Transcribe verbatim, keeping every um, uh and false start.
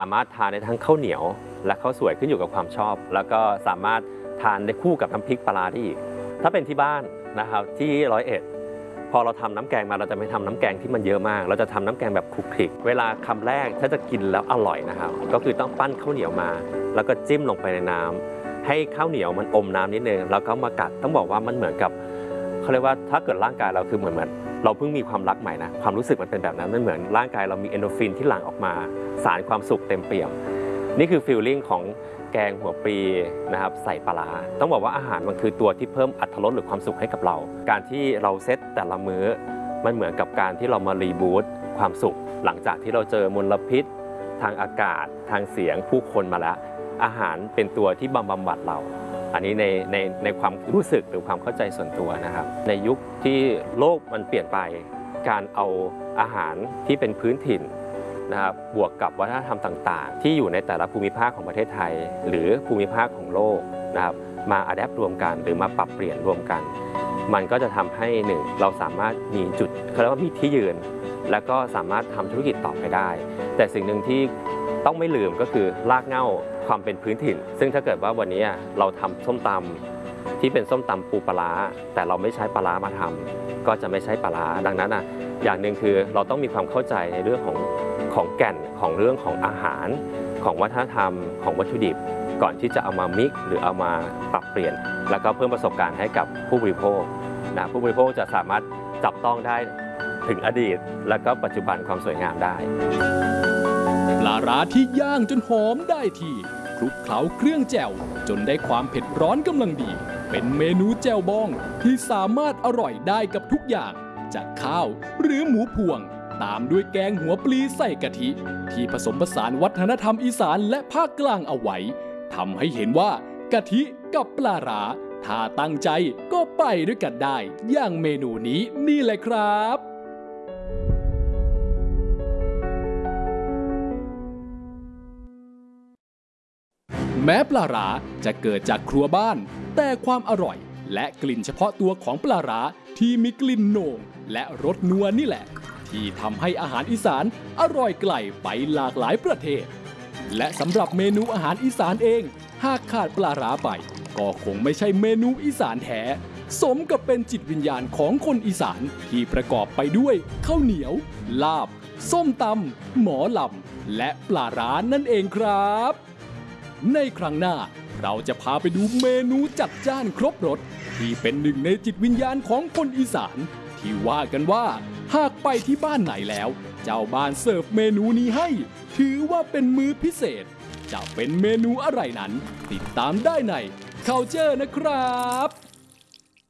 สามารถทานได้ทั้งข้าวเหนียวและข้าวสวยขึ้นอยู่กับความชอบแล้วก็สามารถทานได้คู่กับน้ำพริกปลาได้อีกถ้าเป็นที่บ้านนะครับที่ร้อยเอ็ดพอเราทำน้ำแกงมาเราจะไม่ทำน้ำแกงที่มันเยอะมากเราจะทำน้ำแกงแบบคลุกคลิกเวลาคำแรกถ้าจะกินแล้วอร่อยนะครับก็คือต้องปั้นข้าวเหนียวมาแล้วก็จิ้มลงไปในน้ำให้ข้าวเหนียวมันอมน้ำนิดนึงแล้วก็มากัดต้องบอกว่ามันเหมือนกับเขาเรียกว่าถ้าเกิดร่างกายเราคือเหมือนเหมือนเราเพิ่งมีความรักใหม่นะความรู้สึกมันเป็นแบบนั้นมันเหมือนร่างกายเรามีเอนโดรฟินที่หลั่งออกมาสารความสุขเต็มเปี่ยมนี่คือฟีลลิ่งของแกงหัวปลีนะครับใส่ปลาร้าต้องบอกว่าอาหารมันคือตัวที่เพิ่มอรรถรสหรือความสุขให้กับเราการที่เราเซตแต่ละมื้อมันเหมือนกับการที่เรามารีบูตความสุขหลังจากที่เราเจอมลพิษทางอากาศทางเสียงผู้คนมาแล้วอาหารเป็นตัวที่บำบัดเราอันนี้ในในในความรู้สึกหรือความเข้าใจส่วนตัวนะครับในยุคที่โลกมันเปลี่ยนไปการเอาอาหารที่เป็นพื้นถิ่นนะครับบวกกับวัฒนธรรมต่างๆที่อยู่ในแต่ละภูมิภาคของประเทศไทยหรือภูมิภาคของโลกนะครับมาอัดแอปรวมกันหรือมาปรับเปลี่ยนรวมกันมันก็จะทำให้หนึ่งเราสามารถมีจุดเขาเรียกว่ามีที่ยืนและก็สามารถทำธุรกิจต่อไปได้แต่สิ่งหนึ่งที่ต้องไม่ลืมก็คือรากเหง้าความเป็นพื้นถิ่นซึ่งถ้าเกิดว่าวันนี้เราทำส้มตำที่เป็นส้มตำปูปลาร้าแต่เราไม่ใช้ปลาร้ามาทำก็จะไม่ใช่ปลาร้าดังนั้นอ่ะอย่างหนึ่งคือเราต้องมีความเข้าใจในเรื่องของของแก่นของเรื่องของอาหารของวัฒนธรรมของวัตถุดิบก่อนที่จะเอามามิกซ์หรือเอามาปรับเปลี่ยนแล้วก็เพิ่มประสบการณ์ให้กับผู้บริโภคนะผู้บริโภคจะสามารถจับต้องได้ถึงอดีตและก็ปัจจุบันความสวยงามได้ปลาร้าที่ย่างจนหอมได้ที่คลุกเคล้าเครื่องแจ่วจนได้ความเผ็ดร้อนกำลังดีเป็นเมนูแจ่วบองที่สามารถอร่อยได้กับทุกอย่างจากข้าวหรือหมูพวงตามด้วยแกงหัวปลีใส่กะทิที่ผสมผสานวัฒนธรรมอีสานและภาคกลางเอาไว้ทำให้เห็นว่ากะทิกับปลาร้าถ้าตั้งใจก็ไปด้วยกันได้อย่างเมนูนี้นี่แหละครับแม้ปลาร้าจะเกิดจากครัวบ้านแต่ความอร่อยและกลิ่นเฉพาะตัวของปลาร้าที่มีกลิ่นโหน่งและรสนัวนี่แหละที่ทำให้อาหารอีสานอร่อยไกลไปหลากหลายประเทศและสำหรับเมนูอาหารอีสานเองหากขาดปลาร้าไปก็คงไม่ใช่เมนูอีสานแท้สมกับเป็นจิตวิญญาณของคนอีสานที่ประกอบไปด้วยข้าวเหนียวลาบส้มตำหมอลำและปลาร้านั่นเองครับในครั้งหน้าเราจะพาไปดูเมนูจัดจ้านครบรสที่เป็นหนึ่งในจิตวิญญาณของคนอีสานที่ว่ากันว่าหากไปที่บ้านไหนแล้วเจ้าบ้านเสิร์ฟเมนูนี้ให้ถือว่าเป็นมื้อพิเศษจะเป็นเมนูอะไรนั้นติดตามได้ใน Culture นะครับ